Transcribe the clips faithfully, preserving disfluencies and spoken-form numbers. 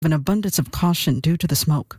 an abundance of caution due to the smoke.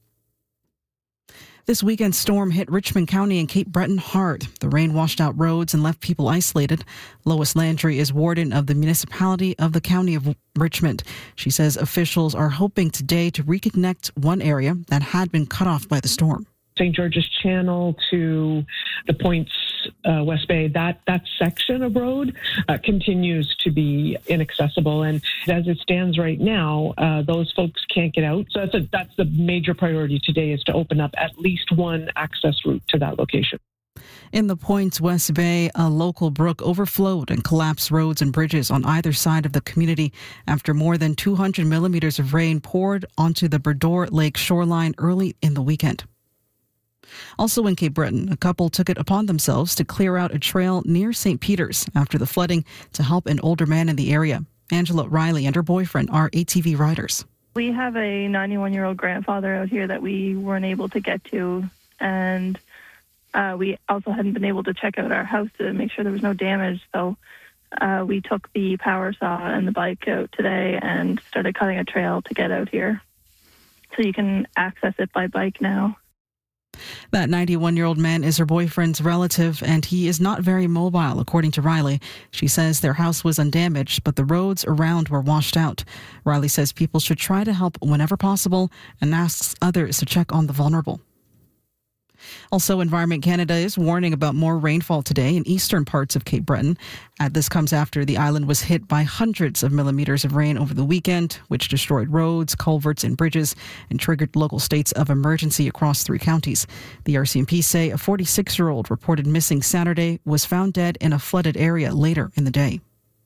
This weekend's storm hit Richmond County and Cape Breton hard. The rain washed out roads and left people isolated. Lois Landry is warden of the municipality of the County of Richmond. She says officials are hoping today to reconnect one area that had been cut off by the storm. Saint George's Channel to the Points, uh, West Bay, that, that section of road uh, continues to be inaccessible. And as it stands right now, uh, those folks can't get out. So that's, a, that's the major priority today, is to open up at least one access route to that location. In the Points West Bay, a local brook overflowed and collapsed roads and bridges on either side of the community after more than two hundred millimeters of rain poured onto the Burdor Lake shoreline early in the weekend. Also in Cape Breton, a couple took it upon themselves to clear out a trail near Saint Peter's after the flooding to help an older man in the area. Angela Riley and her boyfriend are A T V riders. We have a ninety-one-year-old grandfather out here that we weren't able to get to, and uh, we also hadn't been able to check out our house to make sure there was no damage. So uh, we took the power saw and the bike out today and started cutting a trail to get out here. So you can access it by bike now. That ninety-one-year-old man is her boyfriend's relative, and he is not very mobile, according to Riley. She says their house was undamaged, but the roads around were washed out. Riley says people should try to help whenever possible and asks others to check on the vulnerable. Also, Environment Canada is warning about more rainfall today in eastern parts of Cape Breton. Uh, this comes after the island was hit by hundreds of millimeters of rain over the weekend, which destroyed roads, culverts, and bridges and triggered local states of emergency across three counties. The R C M P say a forty-six-year-old reported missing Saturday was found dead in a flooded area later in the day.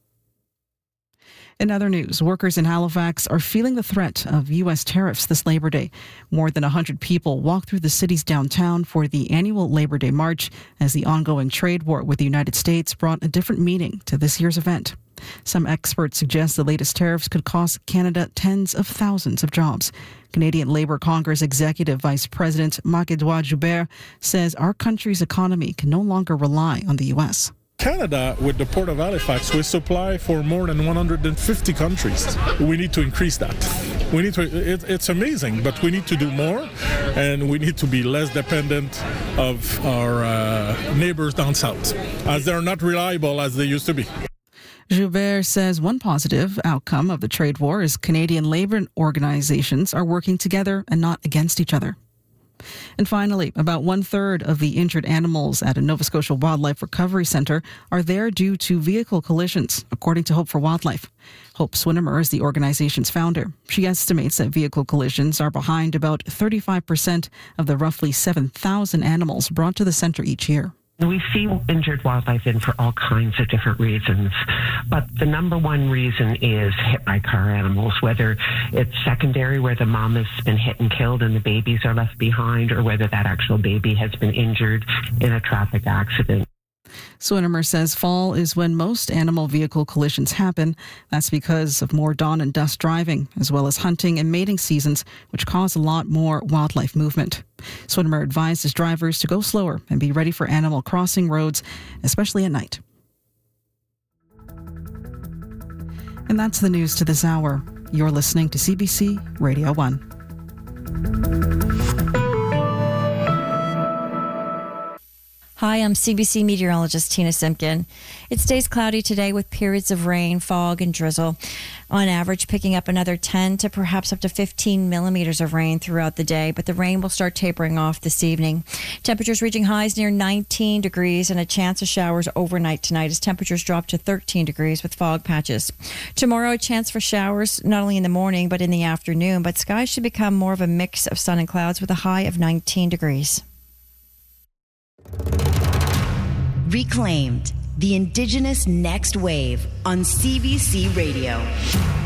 In other news, workers in Halifax are feeling the threat of U S tariffs this Labor Day. More than one hundred people walked through the city's downtown for the annual Labor Day March as the ongoing trade war with the United States brought a different meaning to this year's event. Some experts suggest the latest tariffs could cost Canada tens of thousands of jobs. Canadian Labour Congress Executive Vice President Marc-Edouard Joubert says our country's economy can no longer rely on the U S. Canada, with the Port of Halifax, we supply for more than one hundred fifty countries. We need to increase that. We need to. It, it's amazing, but we need to do more, and we need to be less dependent of our uh, neighbors down south, as they're not reliable as they used to be. Joubert says one positive outcome of the trade war is Canadian labour organizations are working together and not against each other. And finally, about one-third of the injured animals at a Nova Scotia Wildlife Recovery Centre are there due to vehicle collisions, according to Hope for Wildlife. Hope Swinimer is the organization's founder. She estimates that vehicle collisions are behind about thirty-five percent of the roughly seven thousand animals brought to the centre each year. We see injured wildlife in for all kinds of different reasons, but the number one reason is hit by car animals, whether it's secondary where the mom has been hit and killed and the babies are left behind, or whether that actual baby has been injured in a traffic accident. Swinimer says fall is when most animal vehicle collisions happen. That's because of more dawn and dusk driving, as well as hunting and mating seasons, which cause a lot more wildlife movement. Swinimer advises drivers to go slower and be ready for animal crossing roads, especially at night. And that's the news to this hour. You're listening to C B C Radio one. Hi, I'm C B C meteorologist Tina Simpkin. It stays cloudy today with periods of rain, fog, and drizzle. On average, picking up another ten to perhaps up to fifteen millimeters of rain throughout the day, but the rain will start tapering off this evening. Temperatures reaching highs near nineteen degrees and a chance of showers overnight tonight as temperatures drop to thirteen degrees with fog patches. Tomorrow, a chance for showers not only in the morning but in the afternoon, but skies should become more of a mix of sun and clouds with a high of nineteen degrees. Reclaimed, the Indigenous Next Wave on C B C Radio.